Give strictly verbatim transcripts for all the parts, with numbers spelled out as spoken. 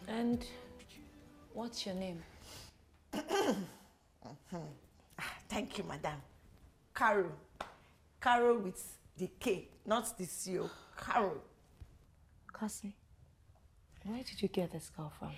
And what's your name? mm-hmm. ah, thank you, madam. Carol. Carol with the K, not the C O. Carol. Cassie, where did you get this girl from?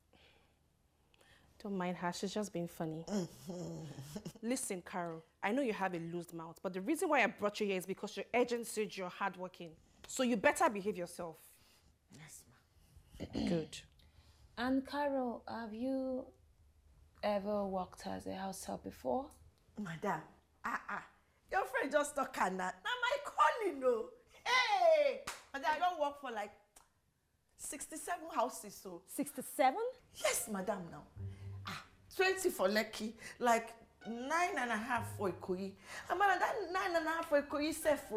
Don't mind her, she's just being funny. Mm-hmm. Listen, Carol, I know you have a loose mouth, but the reason why I brought you here is because your agent said you're hardworking. So you better behave yourself. Yes, ma'am. Good. And Carol, have you ever worked as a house help before? Madam, ah ah, your friend just talk and that. Now my calling, no. Hey, madam, I don't work for like sixty-seven houses, so. sixty-seven? Yes, madam. Now, ah, twenty for Lekki, like nine and a half for Ikoyi. And madam, that nine and a half for Ikoyi, self.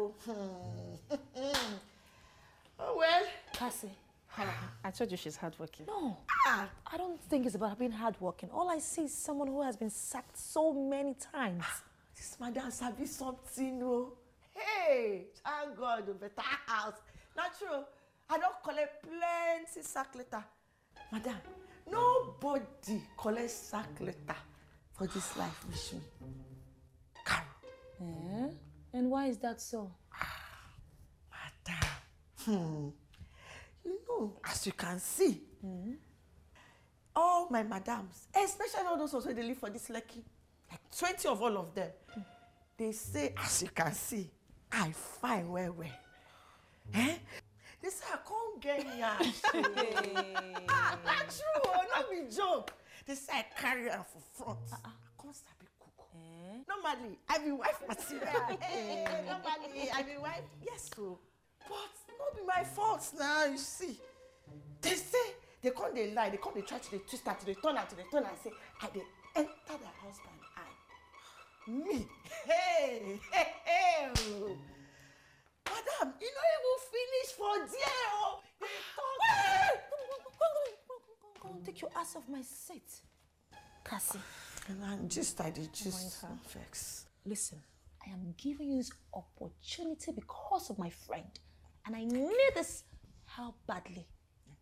Hmm. Oh well, Cassie. I told you she's hardworking. No, ah. I don't think it's about being hardworking. All I see is someone who has been sacked so many times. This madam sabi something, no. Hey, thank God, a better house. Not true. I don't collect plenty sack letter. Madam, nobody collects sack letter for this life with me. Carol. Eh? And why is that so? Madam, hmm. You know, as you can see, mm-hmm. all my madams, especially all those who they live for this Lekki, like twenty of all of them, mm. they say, as you can see, I fine well, well. Eh? They say, I can't get yash. Ah, that's true, not be joke. They say, I carry her for front. Uh-uh. I can't sabi cook. Eh? Normally, I be wife material. Hey, normally, I be wife. Yes, so. But not be my fault now, you see. They say, they come, they lie, they come, they try to, they twist her, to they turn her, to they turn her, and say, I they enter their husband, I. Me. Hey, hey, hey. Madam, you know you will finish for there, oh. They talk. Go, go, go, go, go, take your ass off my seat. Cassie. And I'm just, I did just vex. Listen, I am giving you this opportunity because of my friend. And I need this help badly.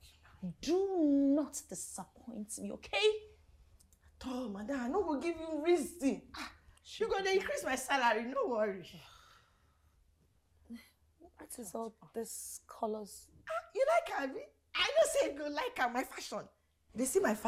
Do not disappoint me, okay? Oh, madam, I no go give you reason. Ah, you gonna increase my salary, no worry. What is all this colors? Ah, you like Abby? I don't say you go like her, my fashion. They see my fashion.